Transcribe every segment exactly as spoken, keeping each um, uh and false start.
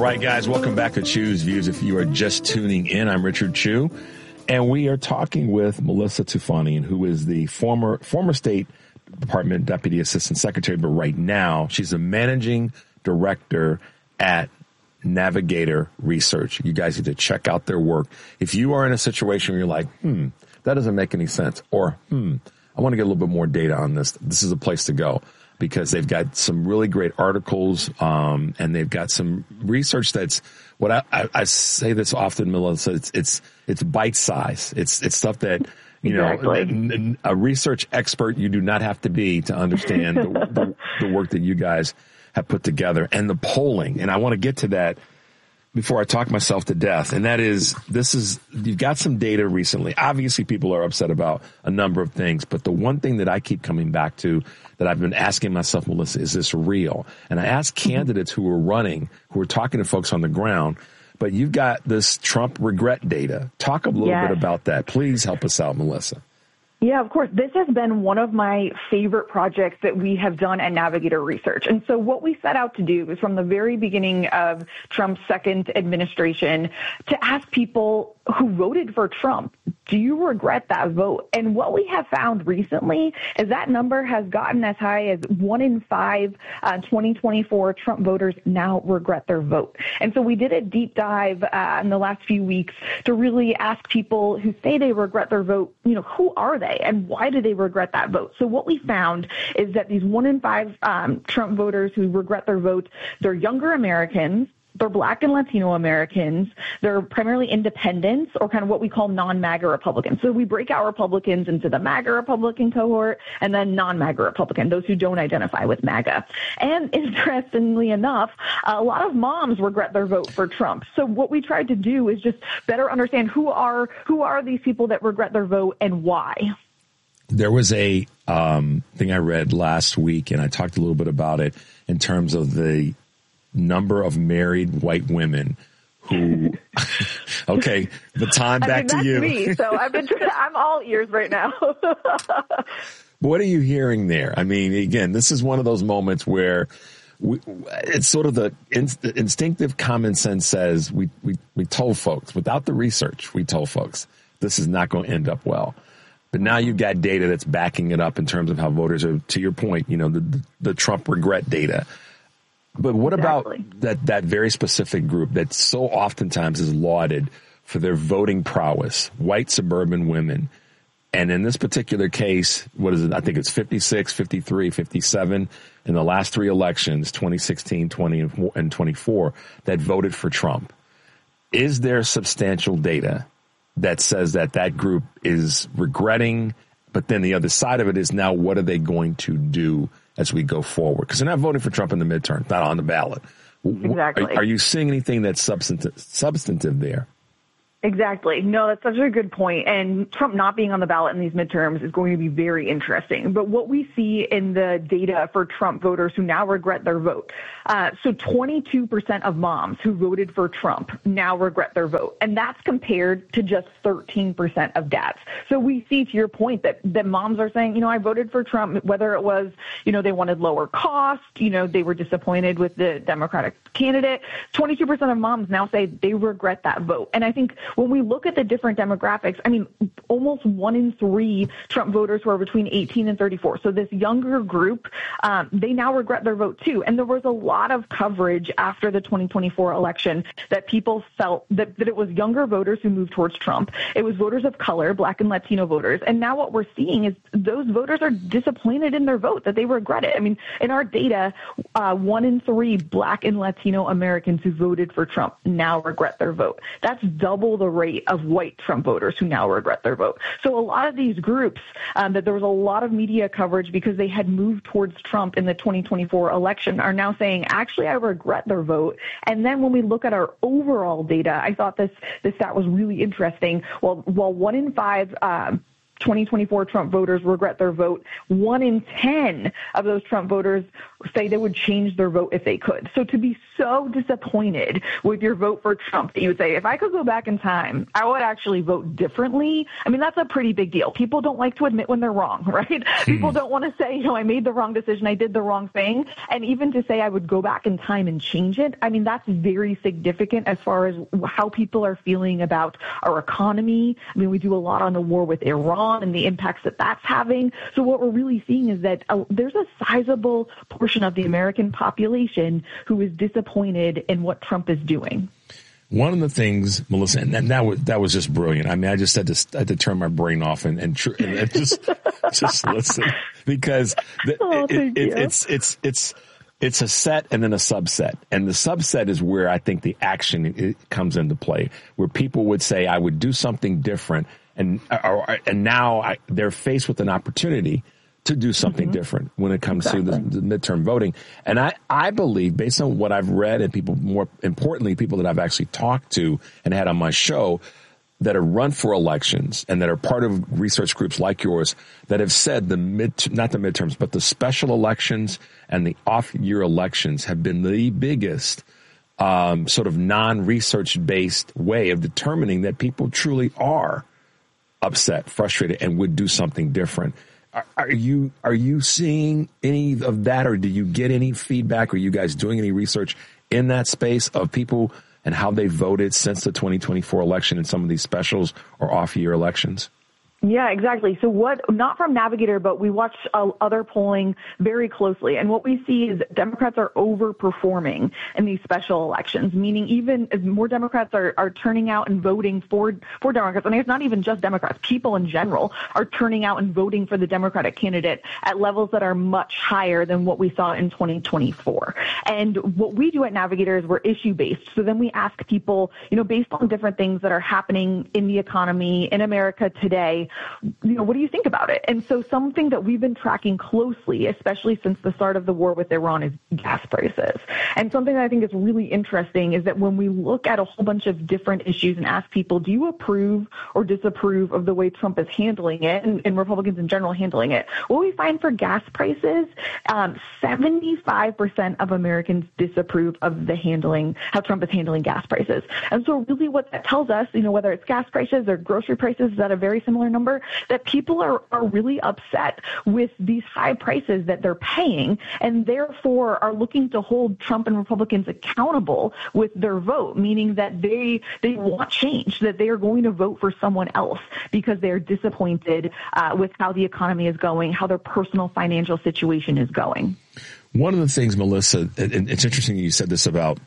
right, guys, welcome back to Chew's Views. If you are just tuning in, I'm Richard Chew, and we are talking with Melissa Tufanian, who is the former former State Department Deputy Assistant Secretary, but right now she's a managing director at Navigator Research. You guys need to check out their work. If you are in a situation where you're like, hmm, that doesn't make any sense, or hmm, I want to get a little bit more data on this, this is a place to go, because they've got some really great articles, um, and they've got some research that's what I, I, I say this often, Melissa. It's it's it's bite size. It's it's stuff that you exactly. know a research expert you do not have to be to understand the, the, the work that you guys have put together and the polling. And I want to get to that before I talk myself to death. And that is, this is, you've got some data recently. Obviously, people are upset about a number of things, but the one thing that I keep coming back to that I've been asking myself, Melissa, is this real? And I ask candidates who are running, who are talking to folks on the ground, but you've got this Trump regret data. Talk a little yes. bit about that. Please help us out, Melissa. Yeah, of course. This has been one of my favorite projects that we have done at Navigator Research. And so what we set out to do is from the very beginning of Trump's second administration to ask people who voted for Trump, do you regret that vote? And what we have found recently is that number has gotten as high as one in five uh, twenty twenty-four Trump voters now regret their vote. And so we did a deep dive uh, in the last few weeks to really ask people who say they regret their vote, you know, who are they and why do they regret that vote? So what we found is that these one in five um, Trump voters who regret their vote, they're younger Americans, they're Black and Latino Americans. They're primarily independents or kind of what we call non-MAGA Republicans. So we break out Republicans into the MAGA Republican cohort and then non-MAGA Republican, those who don't identify with MAGA. And interestingly enough, a lot of moms regret their vote for Trump. So what we tried to do is just better understand who are who are these people that regret their vote and why. There was a um, thing I read last week, and I talked a little bit about it in terms of the number of married white women who, okay, the time back I mean, to you. Me, so I've been, I'm all ears right now. What are you hearing there? I mean, again, this is one of those moments where we, it's sort of the, inst- the instinctive common sense says we, we, we told folks without the research, we told folks this is not going to end up well. But now you've got data that's backing it up in terms of how voters are, to your point, you know, the, the, the Trump regret data. But what exactly. about that, that very specific group that so oftentimes is lauded for their voting prowess, white suburban women? And in this particular case, what is it? I think it's fifty-six, fifty-three, fifty-seven in the last three elections, twenty sixteen, twenty, and twenty-four, that voted for Trump. Is there substantial data that says that that group is regretting, but then the other side of it is now what are they going to do as we go forward? Because they're not voting for Trump in the midterm, not on the ballot. Exactly. Are, are you seeing anything that's substantive, substantive there? Exactly. No, that's such a good point. And Trump not being on the ballot in these midterms is going to be very interesting. But what we see in the data for Trump voters who now regret their vote, uh, so twenty-two percent of moms who voted for Trump now regret their vote. And that's compared to just thirteen percent of dads. So we see, to your point, that, that moms are saying, you know, I voted for Trump, whether it was, you know, they wanted lower cost, you know, they were disappointed with the Democratic candidate. twenty-two percent of moms now say they regret that vote. And I think when we look at the different demographics, I mean, almost one in three Trump voters who are between eighteen and thirty-four. So this younger group, um, they now regret their vote too. And there was a lot of coverage after the twenty twenty-four election that people felt that, that it was younger voters who moved towards Trump. It was voters of color, Black and Latino voters. And now what we're seeing is those voters are disappointed in their vote, that they regret it. I mean, in our data, uh, one in three Black and Latino Americans who voted for Trump now regret their vote. That's double the rate of white Trump voters who now regret their vote. So a lot of these groups um, that there was a lot of media coverage because they had moved towards Trump in the twenty twenty-four election are now saying, actually, I regret their vote. And then when we look at our overall data, I thought this, this stat was really interesting. Well, while one in five um, twenty twenty-four Trump voters regret their vote, one in ten of those Trump voters say they would change their vote if they could. So to be so disappointed with your vote for Trump that you would say, if I could go back in time, I would actually vote differently. I mean, that's a pretty big deal. People don't like to admit when they're wrong, right? Mm-hmm. People don't want to say, you know, I made the wrong decision, I did the wrong thing. And even to say I would go back in time and change it, I mean, that's very significant as far as how people are feeling about our economy. I mean, we do a lot on the war with Iran and the impacts that that's having. So what we're really seeing is that uh, there's a sizable portion of the American population who is disappointed in what Trump is doing. One of the things, Melissa, and that was, that was just brilliant. I mean, I just had to, I had to turn my brain off and, and, tr- and just, just listen, because the, oh, it, it, it's, it's, it's, it's a set and then a subset. And the subset is where I think the action it comes into play, where people would say, I would do something different. And, or, and now I, they're faced with an opportunity to do something mm-hmm. different when it comes exactly. to the, the midterm voting. And I, I believe, based on what I've read and people, more importantly, people that I've actually talked to and had on my show that are run for elections and that are part of research groups like yours that have said the mid, not the midterms, but the special elections and the off-year elections have been the biggest um, sort of non-research based way of determining that people truly are upset, frustrated, and would do something different. Are you are you seeing any of that, or do you get any feedback? Are you guys doing any research in that space of people and how they voted since the twenty twenty-four election in some of these specials or off-year elections? Yeah, exactly. So what, not from Navigator, but we watch uh, other polling very closely. And what we see is Democrats are overperforming in these special elections, meaning even as more Democrats are, are turning out and voting for, for Democrats. And it's not even just Democrats. People in general are turning out and voting for the Democratic candidate at levels that are much higher than what we saw in twenty twenty-four. And what we do at Navigator is we're issue-based. So then we ask people, you know, based on different things that are happening in the economy in America today, you know, what do you think about it? And so something that we've been tracking closely, especially since the start of the war with Iran, is gas prices. And something that I think is really interesting is that when we look at a whole bunch of different issues and ask people, do you approve or disapprove of the way Trump is handling it, and, and Republicans in general handling it, what we find for gas prices, um, seventy-five percent of Americans disapprove of the handling, how Trump is handling gas prices. And so really what that tells us, you know, whether it's gas prices or grocery prices, is at a very similar number, that people are, are really upset with these high prices that they're paying, and therefore are looking to hold Trump and Republicans accountable with their vote, meaning that they they want change, that they are going to vote for someone else because they're disappointed uh, with how the economy is going, how their personal financial situation is going. One of the things, Melissa, and it's interesting you said this about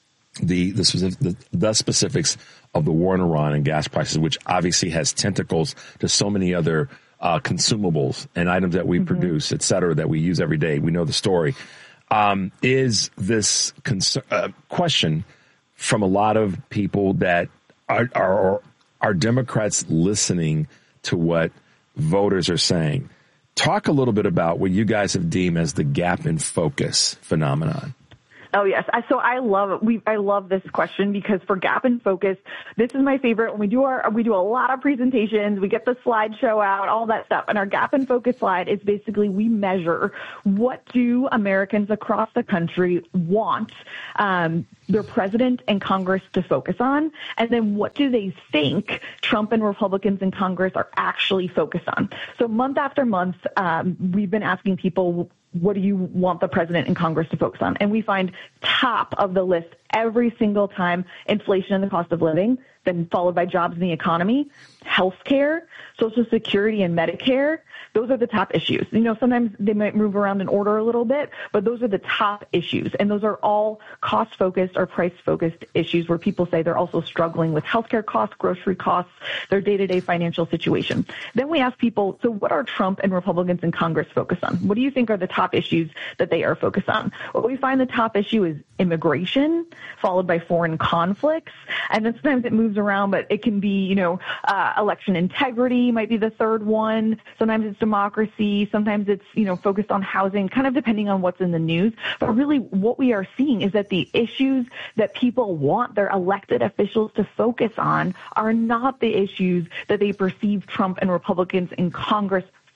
the the, specific, the the specifics of the war in Iran and gas prices, which obviously has tentacles to so many other uh, consumables and items that we mm-hmm. produce, et cetera, that we use every day. We know the story. Um, is this cons- uh, question from a lot of people that are, are are Democrats listening to what voters are saying? Talk a little bit about what you guys have deemed as the gap in focus phenomenon. Oh, yes. I, so I love it. We, I love this question because for gap and focus, this is my favorite. When we do our, we do a lot of presentations, we get the slideshow out, all that stuff. And our gap and focus slide is basically we measure what do Americans across the country want um, their president and Congress to focus on, and then what do they think Trump and Republicans in Congress are actually focused on. So month after month, um, we've been asking people, what do you want the president and Congress to focus on? And we find top of the list every single time inflation and the cost of living, then followed by jobs and the economy, healthcare, Social Security and Medicare. Those are the top issues. You know, sometimes they might move around in order a little bit, but those are the top issues. And those are all cost-focused or price-focused issues where people say they're also struggling with healthcare costs, grocery costs, their day-to-day financial situation. Then we ask people, so what are Trump and Republicans in Congress focused on? What do you think are the top issues that they are focused on? What we find the top issue is immigration, followed by foreign conflicts. And then sometimes it moves around, but it can be, you know, uh, election integrity might be the third one. Sometimes it's democracy. Sometimes it's, you know, focused on housing, kind of depending on what's in the news. But really what we are seeing is that the issues that people want their elected officials to focus on are not the issues that they perceive Trump and Republicans in Congress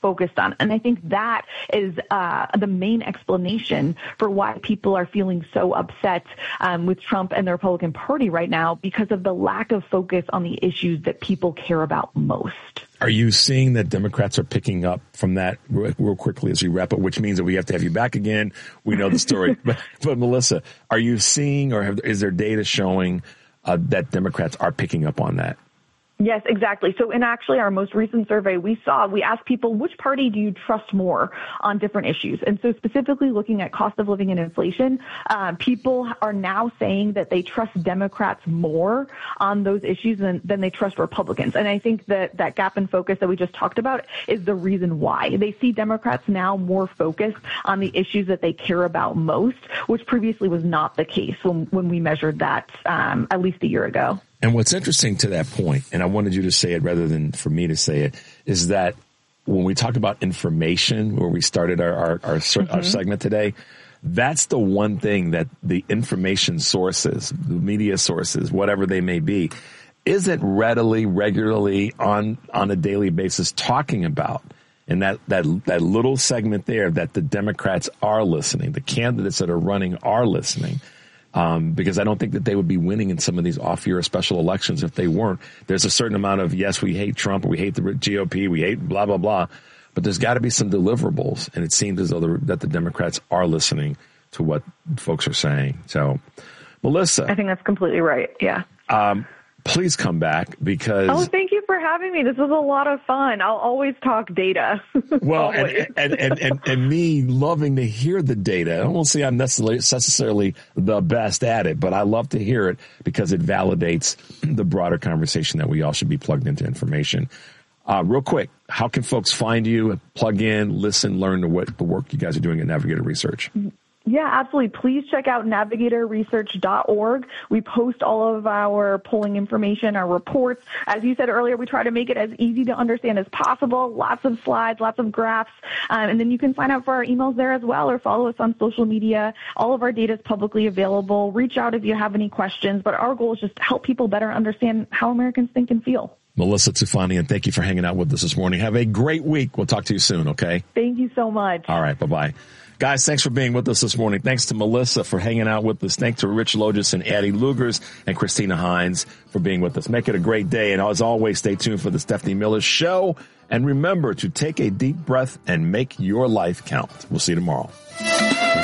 focused on. And I think that is uh, the main explanation for why people are feeling so upset um, with Trump and the Republican Party right now, because of the lack of focus on the issues that people care about most. Are you seeing that Democrats are picking up from that real, real quickly as we wrap up, which means that we have to have you back again? We know the story. but, but Melissa, are you seeing or have, is there data showing uh, that Democrats are picking up on that? Yes, exactly. So in actually our most recent survey, we saw, we asked people, which party do you trust more on different issues? And so specifically looking at cost of living and inflation, uh, people are now saying that they trust Democrats more on those issues than, than they trust Republicans. And I think that that gap in focus that we just talked about is the reason why. They see Democrats now more focused on the issues that they care about most, which previously was not the case when, when we measured that um, at least a year ago. And what's interesting to that point, and I wanted you to say it rather than for me to say it, is that when we talk about information, where we started our our, our, mm-hmm. our segment today, that's the one thing that the information sources, the media sources, whatever they may be, isn't readily, regularly on on a daily basis talking about. And that, that, that little segment there that the Democrats are listening, the candidates that are running are listening. Um, because I don't think that they would be winning in some of these off-year special elections if they weren't. There's a certain amount of, yes, we hate Trump, we hate the G O P, we hate blah, blah, blah. But there's got to be some deliverables. And it seems as though the, that the Democrats are listening to what folks are saying. So, Melissa. I think that's completely right. Yeah. Um, please come back because. Oh, thank you for having me. This was a lot of fun. I'll always talk data. Well, and, and, and, and, and me loving to hear the data. I won't say I'm necessarily, necessarily the best at it, but I love to hear it because it validates the broader conversation that we all should be plugged into information. Uh, real quick, how can folks find you, plug in, listen, learn to what the work you guys are doing at Navigator Research? Yeah, absolutely. Please check out navigator research dot org. We post all of our polling information, our reports. As you said earlier, we try to make it as easy to understand as possible. Lots of slides, lots of graphs. Um, and then you can sign up for our emails there as well or follow us on social media. All of our data is publicly available. Reach out if you have any questions. But our goal is just to help people better understand how Americans think and feel. Melissa Tufanian, thank you for hanging out with us this morning. Have a great week. We'll talk to you soon, okay? Thank you so much. All right, bye-bye. Guys, thanks for being with us this morning. Thanks to Melissa for hanging out with us. Thanks to Rich Logis and Addie Lugers and Christina Hines for being with us. Make it a great day. And as always, stay tuned for the Stephanie Miller Show. And remember to take a deep breath and make your life count. We'll see you tomorrow.